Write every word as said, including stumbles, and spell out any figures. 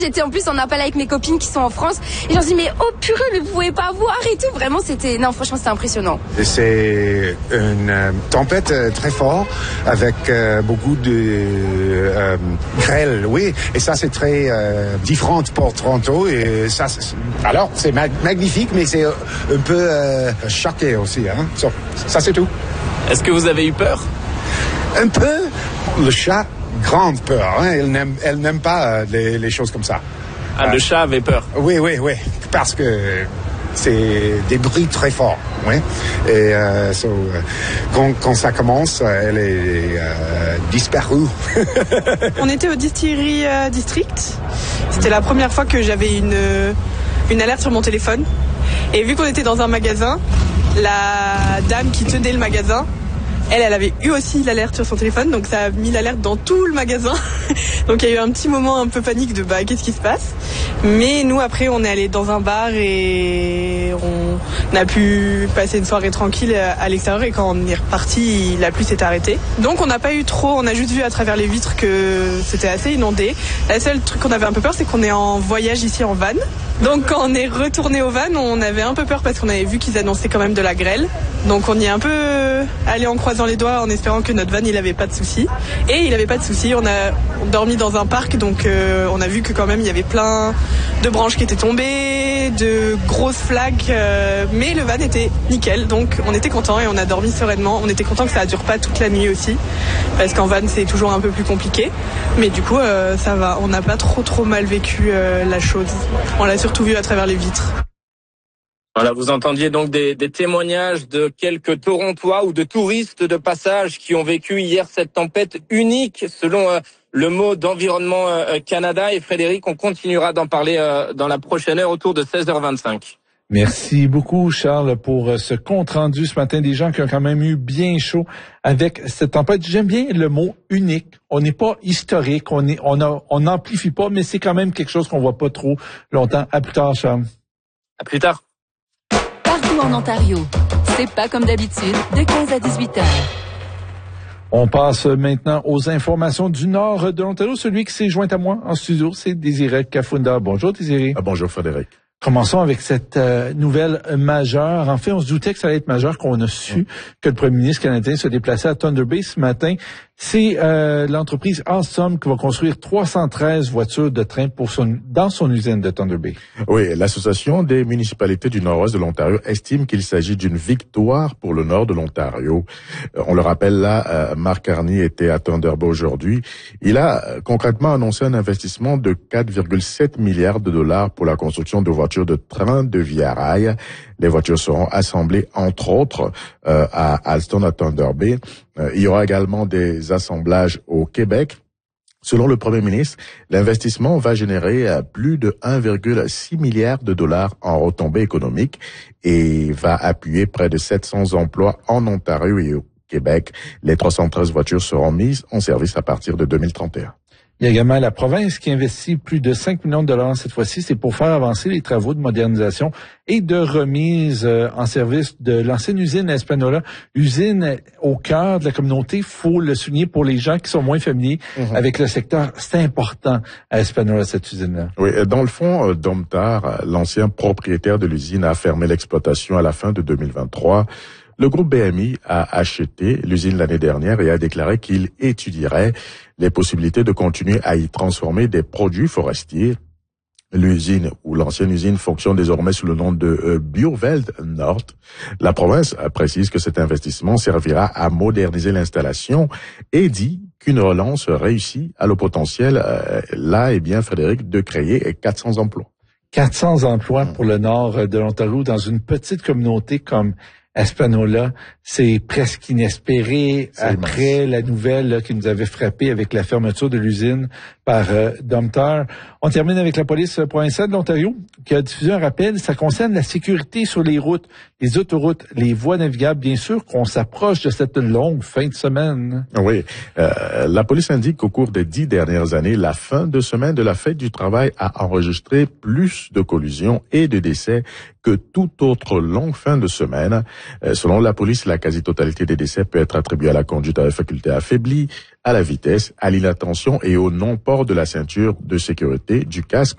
J'étais en plus en appel avec mes copines qui sont en France et j'en dis mais oh purée mais vous pouvez pas voir et tout. Vraiment c'était, non franchement c'était impressionnant. C'est une euh, tempête euh, très forte avec euh, beaucoup de euh, grêle, oui. Et ça c'est très euh, différent pour Toronto et ça c'est, alors c'est mag- magnifique mais c'est un peu euh, choqué aussi. Hein. So, ça c'est tout. Est-ce que vous avez eu peur? Un peu. Le chat. Grande peur, hein? Elle n'aime, elle n'aime pas euh, les, les choses comme ça. Ah, euh, le chat avait peur. Oui, oui, oui, parce que c'est des bruits très forts, oui. Et euh, so, euh, quand, quand ça commence, elle est euh, disparue. On était au Distillery euh, District. C'était la première fois que j'avais une une alerte sur mon téléphone. Et vu qu'on était dans un magasin, la dame qui tenait le magasin, elle, elle avait eu aussi l'alerte sur son téléphone, donc ça a mis l'alerte dans tout le magasin. Donc il y a eu un petit moment un peu panique de bah qu'est-ce qui se passe. Mais nous après on est allé dans un bar et on a pu passer une soirée tranquille à l'extérieur et quand on est reparti, la pluie s'est arrêtée. Donc on n'a pas eu trop, on a juste vu à travers les vitres que c'était assez inondé. La seule truc qu'on avait un peu peur c'est qu'on est en voyage ici en van. Donc quand on est retourné au van, on avait un peu peur parce qu'on avait vu qu'ils annonçaient quand même de la grêle. Donc on y est un peu allé en croisant les doigts en espérant que notre van il avait pas de soucis. Et il avait pas de soucis, on a dormi dans un parc donc euh, on a vu que quand même il y avait plein de branches qui étaient tombées, de grosses flaques, euh, mais le van était nickel donc on était content et on a dormi sereinement. On était content que ça ne dure pas toute la nuit aussi parce qu'en van c'est toujours un peu plus compliqué. Mais du coup euh, ça va, on n'a pas trop trop mal vécu euh, la chose. On l'a surtout vu à travers les vitres. Voilà, vous entendiez donc des, des témoignages de quelques Torontois ou de touristes de passage qui ont vécu hier cette tempête unique selon euh, le mot d'Environnement euh, Canada. Et Frédéric, on continuera d'en parler euh, dans la prochaine heure autour de seize heures vingt-cinq. Merci beaucoup, Charles, pour ce compte-rendu ce matin des gens qui ont quand même eu bien chaud avec cette tempête. J'aime bien le mot unique. On n'est pas historique, on est, on a, on n'amplifie pas, mais c'est quand même quelque chose qu'on voit pas trop longtemps. À plus tard, Charles. À plus tard. Partout en Ontario, c'est pas comme d'habitude, de quinze à dix-huit heures. On passe maintenant aux informations du nord de l'Ontario. Celui qui s'est joint à moi en studio, c'est Désiré Kafunda. Bonjour, Désiré. Ah, bonjour, Frédéric. Commençons avec cette euh, nouvelle majeure. En fait, on se doutait que ça allait être majeur, qu'on a su que le premier ministre canadien se déplaçait à Thunder Bay ce matin. C'est euh, l'entreprise Alstom qui va construire trois cent treize voitures de train pour son, dans son usine de Thunder Bay. Oui, l'Association des municipalités du nord-ouest de l'Ontario estime qu'il s'agit d'une victoire pour le nord de l'Ontario. Euh, on le rappelle là, euh, Mark Carney était à Thunder Bay aujourd'hui. Il a euh, concrètement annoncé un investissement de quatre virgule sept milliards de dollars pour la construction de voitures de train de via rail. Les voitures seront assemblées, entre autres, euh, à Alstom, à Thunder Bay. Euh, il y aura également des assemblages au Québec. Selon le Premier ministre, l'investissement va générer plus de un virgule six milliard de dollars en retombées économiques et va appuyer près de sept cents emplois en Ontario et au Québec. Les trois cent treize voitures seront mises en service à partir de deux mille trente et un. Il y a également la province qui investit plus de cinq millions de dollars cette fois-ci. C'est pour faire avancer les travaux de modernisation et de remise euh, en service de l'ancienne usine à Espanola. Usine au cœur de la communauté, faut le souligner pour les gens qui sont moins familiers mm-hmm. avec le secteur. C'est important à Espanola, cette usine-là. Oui, dans le fond, Domtar, l'ancien propriétaire de l'usine, a fermé l'exploitation à la fin de deux mille vingt-trois. Le groupe B M I a acheté l'usine l'année dernière et a déclaré qu'il étudierait les possibilités de continuer à y transformer des produits forestiers. L'usine ou l'ancienne usine fonctionne désormais sous le nom de euh, Bierveld Nord. La province précise que cet investissement servira à moderniser l'installation et dit qu'une relance réussie a le potentiel, euh, là, eh bien, Frédéric, de créer quatre cents emplois. quatre cents emplois pour le nord de l'Ontario dans une petite communauté comme Espanola, c'est presque inespéré c'est après immense. La nouvelle là, qui nous avait frappé avec la fermeture de l'usine par euh, Domtar. On termine avec la police provinciale de l'Ontario qui a diffusé un rappel. Ça concerne la sécurité sur les routes, les autoroutes, les voies navigables. Bien sûr qu'on s'approche de cette longue fin de semaine. Oui, euh, la police indique qu'au cours des dix dernières années, la fin de semaine de la fête du travail a enregistré plus de collisions et de décès que toute autre longue fin de semaine. Euh, selon la police, la quasi-totalité des décès peut être attribuée à la conduite à la faculté affaiblie, à la vitesse, à l'inattention et au non-port de la ceinture de sécurité, du casque